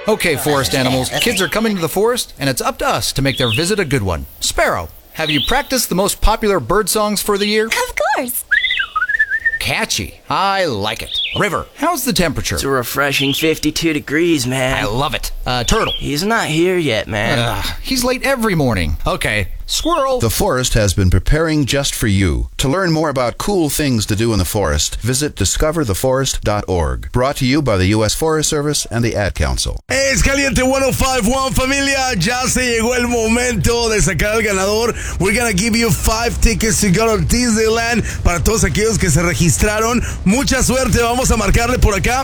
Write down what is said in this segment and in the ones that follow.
Okay, forest animals, kids are coming to the forest, and it's up to us to make their visit a good one. Sparrow, have you practiced the most popular bird songs for the year? Of course. Catchy. I like it. River, how's the temperature? It's a refreshing 52 degrees, man. I love it. Turtle. He's not here yet, man. He's late every morning. Okay. Squirrel. The forest has been preparing just for you. To learn more about cool things to do in the forest, visit discovertheforest.org. Brought to you by the U.S. Forest Service and the Ad Council. Es Caliente 105.1, familia. Ya se llegó el momento de sacar al ganador. We're gonna give you 5 tickets to go to Disneyland para todos aquellos que se registraron. Mucha suerte. Vamos a marcarle por acá.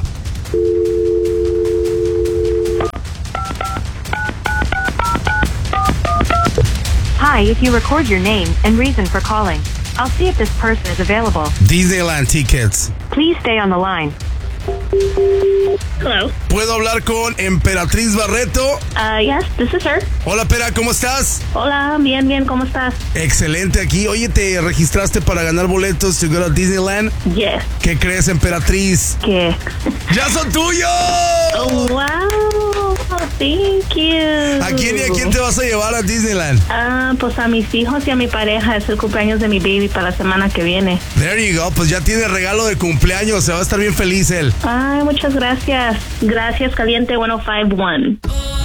Hi, if you record your name and reason for calling, I'll see if this person is available. Disneyland tickets. Please stay on the line. Hello. ¿Puedo hablar con Emperatriz Barreto? Yes, this is her. Hola, Pera, ¿cómo estás? Hola, bien, ¿cómo estás? Excelente aquí. Oye, ¿te registraste para ganar boletos to go to Disneyland? Yes. ¿Qué crees, Emperatriz? ¿Qué? ¡Ya son tuyos! Oh, wow. Thank you. ¿A quién y a quién te vas a llevar a Disneyland? Pues a mis hijos y a mi pareja. Es el cumpleaños de mi baby para la semana que viene. There you go. Pues ya tiene regalo de cumpleaños. Se va a estar bien feliz él. Ay, muchas gracias. Gracias, Caliente 105.1.